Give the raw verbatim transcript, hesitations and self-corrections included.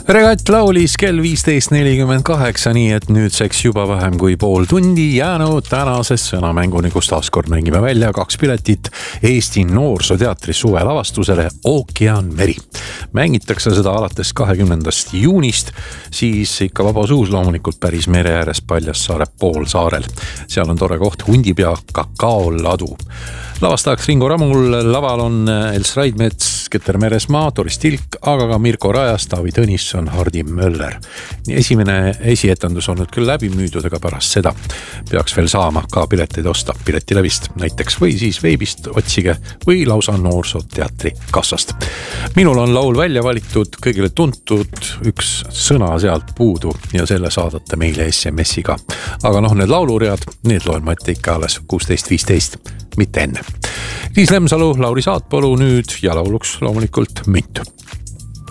Regatt laulis kell viisteist nelikümmend kaheksa, nii et nüüdseks juba vähem kui pool tundi jäänud tänases sõnamängu, kus taaskord mängime välja kaks piletit Eesti Noorsooteatri suvelavastusele Ookean Meri. Mängitakse seda alates kahekümnendast juunist, siis ikka vabas uus loomulikult päris mere ääres Paljassaare poolsaarel. Seal on tore koht Hundipea kakaoladu. Lavastajaks Ringo Ramul, laval on Els Raidmets, Keter Meresmaa, Doris Tilk, aga ka Mirko Rajas, Taavi Tõnisson, Hardi Möller. Esimene esietendus on nüüd küll läbi müüdud, aga pärast seda peaks veel saama ka pileteid osta Piletilevist näiteks või siis veebist otsige või lausa Noorsooteatri kassast. Minul on laul välja valitud, kõigile tuntud, üks sõna sealt puudu ja selle saadate meile S M S-iga. Aga noh, need lauluread, need loen ma ette ikka alles kuusteist viisteist, mitte enne. Liis Lemsalu, Lauri Saatpalu nüüd ja lauluks loomulikult Münt.